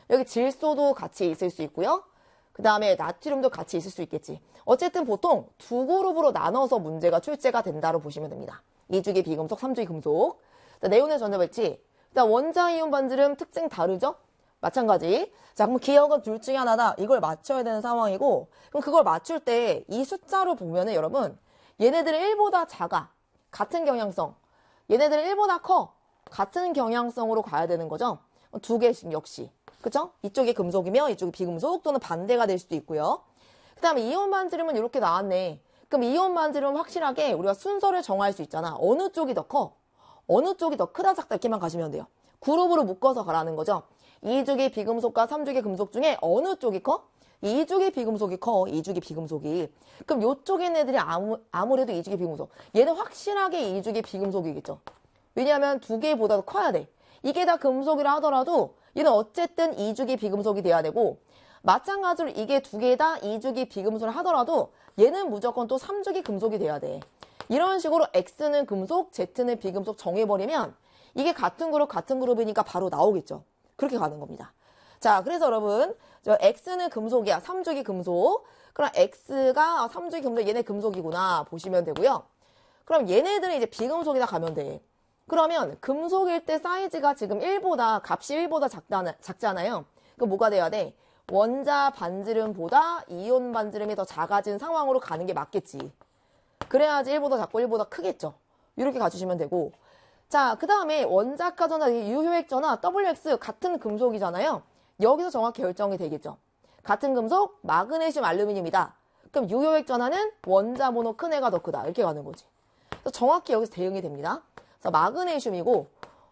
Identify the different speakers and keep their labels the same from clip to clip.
Speaker 1: 여기 질소도 같이 있을 수 있고요. 그 다음에 나트륨도 같이 있을 수 있겠지. 어쨌든 보통 두 그룹으로 나눠서 문제가 출제가 된다로 보시면 됩니다. 2주기 비금속, 3주기 금속. 네온의 전자배치. 일단 원자 이온 반지름 특징 다르죠? 마찬가지. 자, 그럼 기억은 둘 중에 하나다. 이걸 맞춰야 되는 상황이고, 그럼 그걸 맞출 때 이 숫자로 보면은 여러분, 얘네들은 1보다 작아. 같은 경향성. 얘네들은 1보다 커. 같은 경향성으로 가야 되는 거죠. 두 개씩 역시. 그쵸? 이쪽이 금속이며 이쪽이 비금속 또는 반대가 될 수도 있고요. 그 다음에 이온 반지름은 이렇게 나왔네. 그럼 이온 반지름은 확실하게 우리가 순서를 정할 수 있잖아. 어느 쪽이 더 커? 어느 쪽이 더 크다 작다 이렇게만 가시면 돼요. 그룹으로 묶어서 가라는 거죠. 2주기 비금속과 3주기 금속 중에 어느 쪽이 커? 2주기 비금속이 커. 2주기 비금속이. 그럼 요쪽에 있는 애들이 아무래도 2주기 비금속. 얘는 확실하게 2주기 비금속이겠죠. 왜냐하면 두 개보다 커야 돼. 이게 다 금속이라 하더라도 얘는 어쨌든 2주기 비금속이 돼야 되고, 마찬가지로 이게 두 개 다 2주기 비금속을 하더라도 얘는 무조건 또 3주기 금속이 돼야 돼. 이런 식으로 X는 금속, Z는 비금속 정해버리면 이게 같은 그룹이니까 바로 나오겠죠. 그렇게 가는 겁니다. 자, 그래서 여러분, 저 X는 금속이야. 3주기 금속. 그럼 X가 3주기 금속, 얘네 금속이구나 보시면 되고요. 그럼 얘네들은 이제 비금속이다 가면 돼. 그러면 금속일 때 사이즈가 지금 값이 1보다 작잖아요. 그럼 뭐가 돼야 돼? 원자 반지름보다 이온 반지름이 더 작아진 상황으로 가는 게 맞겠지. 그래야지 1보다 작고 1보다 크겠죠. 이렇게 가주시면 되고. 자, 그 다음에 원자가 전화, 유효액 전화, WX 같은 금속이잖아요. 여기서 정확히 결정이 되겠죠. 같은 금속, 마그네슘, 알루미늄이다. 그럼 유효액 전화는 원자 번호 큰 애가 더 크다. 이렇게 가는 거지. 그래서 정확히 여기서 대응이 됩니다. 그래서 마그네슘이고,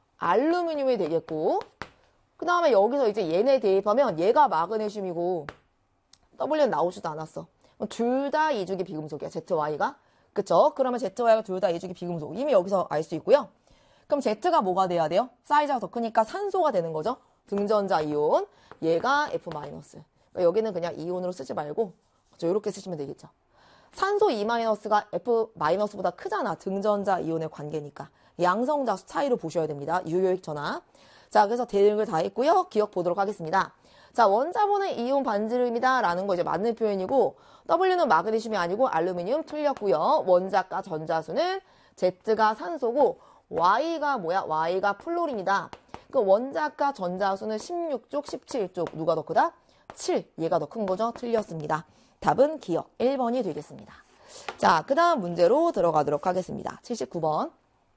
Speaker 1: 알루미늄이 되겠고, 그 다음에 여기서 이제 얘네 대입하면 얘가 마그네슘이고, W는 나오지도 않았어. 둘 다 2주기 비금속이야, ZY가. 그쵸? 그러면 ZY가 둘 다 2주기 비금속. 이미 여기서 알 수 있고요. 그럼 Z가 뭐가 돼야 돼요? 사이즈가 더 크니까 산소가 되는 거죠. 등전자 이온. 얘가 F-. 그러니까 여기는 그냥 이온으로 쓰지 말고 이렇게 쓰시면 되겠죠. 산소 E-가 F-보다 크잖아. 등전자 이온의 관계니까. 양성자수 차이로 보셔야 됩니다. 유효액 전화. 자, 그래서 대응을 다 했고요. 기억 보도록 하겠습니다. 자, 원자번의 이온 반지름이다 라는 거 이제 맞는 표현이고, W는 마그네슘이 아니고 알루미늄 틀렸고요. 원자가 전자수는 Z가 산소고, Y가 뭐야? Y가 플로린이다. 그 원자가 전자수는 16쪽, 17쪽. 누가 더 크다? 7. 얘가 더 큰 거죠? 틀렸습니다. 답은 기억 1번이 되겠습니다. 자, 그 다음 문제로 들어가도록 하겠습니다. 79번.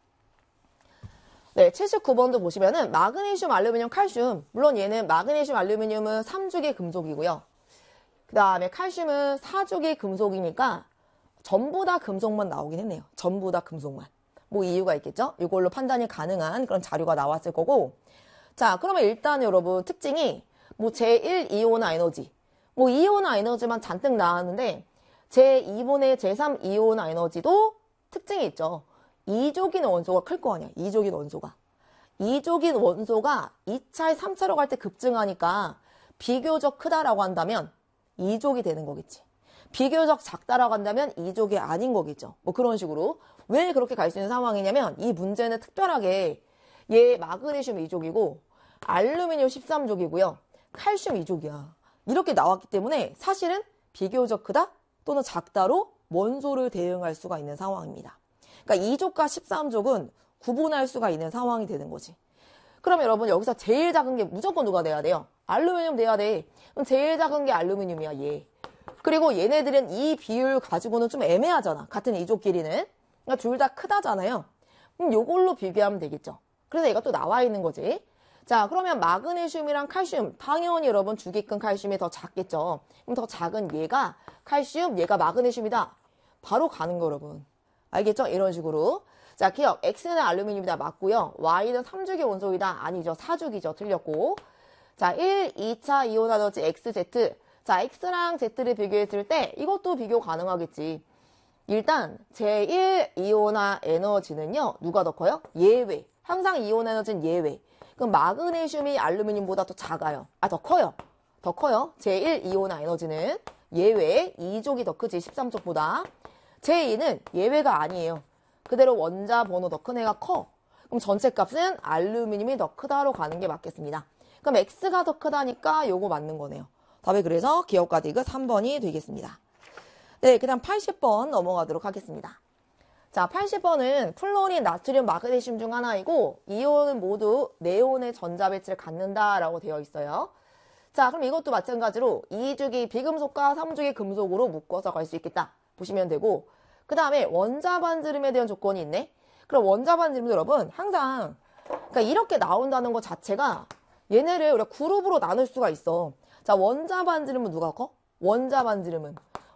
Speaker 1: 네, 79번도 보시면은 마그네슘, 알루미늄, 칼슘. 물론 얘는 마그네슘, 알루미늄은 3주기 금속이고요. 그 다음에 칼슘은 4주기 금속이니까 전부 다 금속만 나오긴 했네요. 전부 다 금속만. 뭐 이유가 있겠죠? 이걸로 판단이 가능한 그런 자료가 나왔을 거고. 자, 그러면 일단 여러분 특징이 뭐 제1 이온화 에너지. 뭐 이온화 에너지만 잔뜩 나왔는데 제2분의 제3 이온화 에너지도 특징이 있죠. 2족인 원소가 클 거 아니야. 2족인 원소가. 2족인 원소가 2차에 3차로 갈 때 급증하니까 비교적 크다라고 한다면 2족이 되는 거겠지. 비교적 작다라고 한다면 2족이 아닌 거겠죠. 뭐 그런 식으로. 왜 그렇게 갈 수 있는 상황이냐면 이 문제는 특별하게 얘 마그네슘 2족이고 알루미늄 13족이고요. 칼슘 2족이야. 이렇게 나왔기 때문에 사실은 비교적 크다 또는 작다로 원소를 대응할 수가 있는 상황입니다. 그러니까 2족과 13족은 구분할 수가 있는 상황이 되는 거지. 그러면 여러분 여기서 제일 작은 게 무조건 누가 돼야 돼요? 알루미늄 돼야 돼. 그럼 제일 작은 게 알루미늄이야, 얘. 그리고 얘네들은 이 비율 가지고는 좀 애매하잖아. 같은 2족끼리는. 그러니까 둘 다 크다잖아요. 그럼 요걸로 비교하면 되겠죠. 그래서 얘가 또 나와 있는 거지. 자, 그러면 마그네슘이랑 칼슘. 당연히 여러분 주기 큰 칼슘이 더 작겠죠. 그럼 더 작은 얘가 칼슘, 얘가 마그네슘이다. 바로 가는 거 여러분. 알겠죠? 이런 식으로. 자, 기억. X는 알루미늄이다. 맞고요. Y는 3주기 원소이다. 아니죠. 4주기죠. 틀렸고. 자, 1, 2차 이온화너지 XZ. 자, X랑 Z를 비교했을 때 이것도 비교 가능하겠지. 일단 제1 이온화 에너지는요. 누가 더 커요? 예외. 항상 이온 에너지는 예외. 그럼 마그네슘이 알루미늄보다 더 작아요. 더 커요. 더 커요. 제1 이온화 에너지는 예외. 2족이 더 크지. 13족보다. 제2는 예외가 아니에요. 그대로 원자 번호 더 큰 애가 커. 그럼 전체 값은 알루미늄이 더 크다로 가는 게 맞겠습니다. 그럼 X가 더 크다니까 요거 맞는 거네요. 답이 그래서 기억과 디귿 3번이 되겠습니다. 네, 그 다음 80번 넘어가도록 하겠습니다. 자, 80번은 플로린, 나트륨, 마그네슘 중 하나이고 이온은 모두 네온의 전자배치를 갖는다라고 되어 있어요. 자, 그럼 이것도 마찬가지로 2주기 비금속과 3주기 금속으로 묶어서 갈 수 있겠다 보시면 되고, 그 다음에 원자반지름에 대한 조건이 있네. 그럼 원자반지름도 여러분 항상 그러니까 이렇게 나온다는 것 자체가 얘네를 우리가 그룹으로 나눌 수가 있어. 자, 원자반지름은 누가 커? 원자반지름은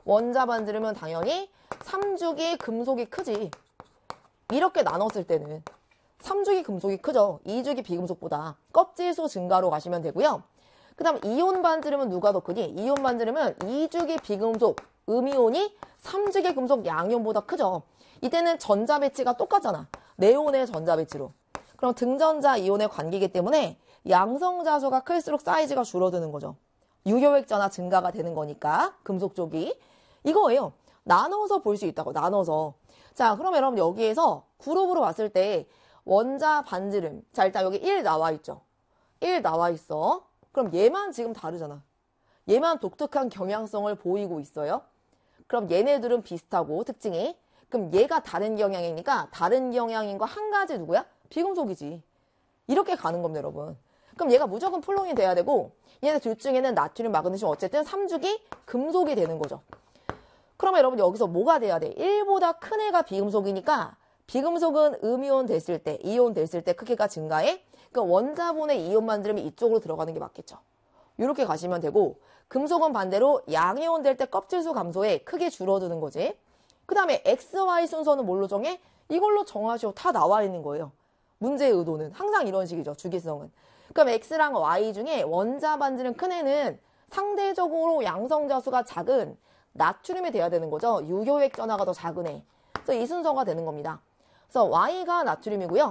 Speaker 1: 당연히 3주기 금속이 크지. 이렇게 나눴을 때는 3주기 금속이 크죠. 2주기 비금속보다. 껍질수 증가로 가시면 되고요. 그 다음 이온 반지름은 누가 더 크니? 이온 반지름은 2주기 비금속 음이온이 3주기 금속 양이온보다 크죠. 이때는 전자 배치가 똑같잖아. 네온의 전자 배치로. 그럼 등전자 이온의 관계이기 때문에 양성자수가 클수록 사이즈가 줄어드는 거죠. 유효액전화 증가가 되는 거니까 금속 쪽이. 이거예요. 나눠서 볼 수 있다고. 나눠서. 자, 그러면 여러분 여기에서 그룹으로 봤을 때 원자 반지름. 자, 일단 여기 1 나와 있죠. 1 나와 있어. 그럼 얘만 지금 다르잖아. 얘만 독특한 경향성을 보이고 있어요. 그럼 얘네들은 비슷하고 특징이. 그럼 얘가 다른 경향이니까 다른 경향인 거 한 가지 누구야? 비금속이지. 이렇게 가는 겁니다, 여러분. 그럼 얘가 무조건 플로린이 돼야 되고 얘네 둘 중에는 나트륨, 마그네슘 어쨌든 3주기 금속이 되는 거죠. 그러면 여러분 여기서 뭐가 돼야 돼? 1보다 큰 애가 비금속이니까 비금속은 음이온 됐을 때, 이온 됐을 때 크기가 증가해. 그러니까 원자분의 이온 반지름이 이쪽으로 들어가는 게 맞겠죠. 이렇게 가시면 되고 금속은 반대로 양이온 될 때 껍질수 감소해 크게 줄어드는 거지. 그 다음에 X, Y 순서는 뭘로 정해? 이걸로 정하시오. 다 나와 있는 거예요. 문제의 의도는 항상 이런 식이죠. 주기성은. 그럼 X랑 Y 중에 원자 반지름 큰 애는 상대적으로 양성자수가 작은 나트륨이 돼야 되는 거죠. 유효액 전하가 더 작은 애. 그래서 이 순서가 되는 겁니다. 그래서 Y가 나트륨이고요.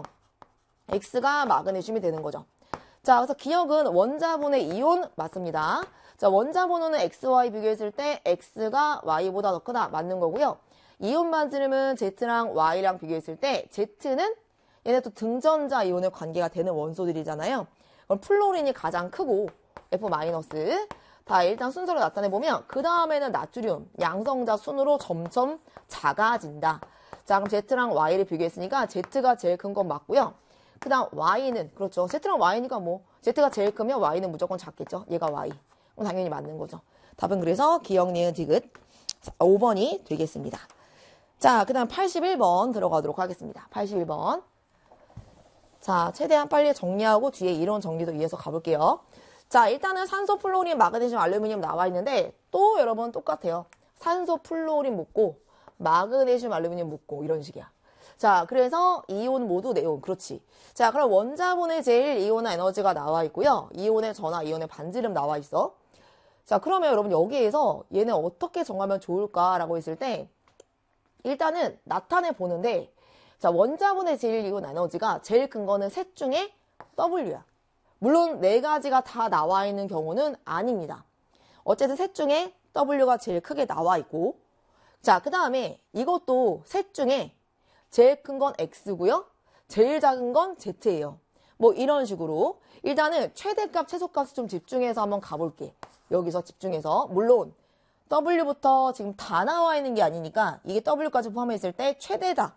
Speaker 1: X가 마그네슘이 되는 거죠. 자, 그래서 기억은 원자분의 이온 맞습니다. 자, 원자번호는 XY 비교했을 때 X가 Y보다 더 크다 맞는 거고요. 이온 반지름은 Z랑 Y랑 비교했을 때 Z는 얘네 또 등전자 이온의 관계가 되는 원소들이잖아요. 그럼 플로린이 가장 크고 F-. 다 일단 순서로 나타내보면 그 다음에는 나트륨, 양성자 순으로 점점 작아진다. 자, 그럼 Z랑 Y를 비교했으니까 Z가 제일 큰 건 맞고요. 그 다음 Y는 그렇죠. Z랑 Y니까 뭐 Z가 제일 크면 Y는 무조건 작겠죠. 얘가 Y. 그럼 당연히 맞는 거죠. 답은 그래서 기억, 니은, 디귿 5번이 되겠습니다. 자, 그 다음 81번 들어가도록 하겠습니다. 81번. 자, 최대한 빨리 정리하고 뒤에 이론 정리도 이어서 가볼게요. 자, 일단은 산소, 플로린, 마그네슘, 알루미늄 나와 있는데 또 여러분 똑같아요. 산소, 플로린 묻고 마그네슘, 알루미늄 묻고 이런 식이야. 자, 그래서 이온 모두 네온. 그렇지. 자, 그럼 원자분의 제일 이온의 에너지가 나와 있고요. 이온의 전하, 이온의 반지름 나와 있어. 자, 그러면 여러분 여기에서 얘네 어떻게 정하면 좋을까라고 했을 때 일단은 나타내 보는데 자, 원자분의 제일 이온 에너지가 제일 큰 거는 셋 중에 W야. 물론 네 가지가 다 나와 있는 경우는 아닙니다. 어쨌든 셋 중에 W가 제일 크게 나와 있고 자, 그 다음에 이것도 셋 중에 제일 큰 건 X고요. 제일 작은 건 Z예요. 뭐 이런 식으로 일단은 최대값, 최소값을 좀 집중해서 한번 가볼게. 여기서 집중해서 물론 W부터 지금 다 나와 있는 게 아니니까 이게 W까지 포함했을 때 최대다,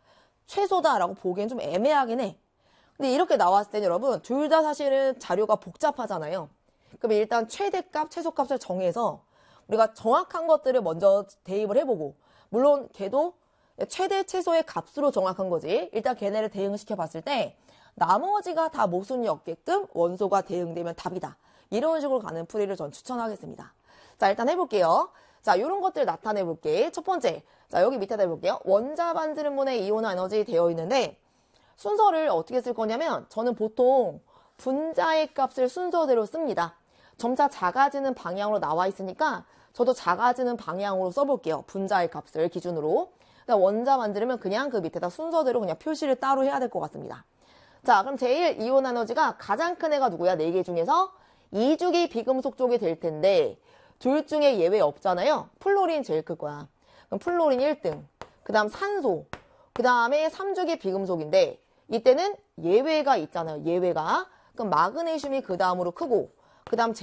Speaker 1: 최소다라고 보기엔 좀 애매하긴 해. 근데 이렇게 나왔을 때 여러분 둘 다 사실은 자료가 복잡하잖아요. 그럼 일단 최대값, 최소값을 정해서 우리가 정확한 것들을 먼저 대입을 해보고 물론 걔도 최대, 최소의 값으로 정확한 거지. 일단 걔네를 대응시켜 봤을 때 나머지가 다 모순이 없게끔 원소가 대응되면 답이다. 이런 식으로 가는 풀이를 전 추천하겠습니다. 자, 일단 해볼게요. 자, 이런 것들 나타내 볼게. 첫 번째, 자, 여기 밑에다 해볼게요. 원자 반지름분의 이온화 에너지 되어 있는데 순서를 어떻게 쓸 거냐면 저는 보통 분자의 값을 순서대로 씁니다. 점차 작아지는 방향으로 나와 있으니까 저도 작아지는 방향으로 써볼게요. 분자의 값을 기준으로. 원자 반지름은 그냥 그 밑에다 순서대로 그냥 표시를 따로 해야 될 것 같습니다. 자, 그럼 제일 이온 에너지가 가장 큰 애가 누구야? 4개 중에서 2주기 비금속 쪽이 될 텐데 둘 중에 예외 없잖아요. 플로린 제일 클 거야. 그럼 플로린 1등. 그 다음 산소. 그 다음에 3주기 비금속인데 이때는 예외가 있잖아요. 예외가. 그럼 마그네슘이 그 다음으로 크고 그 다음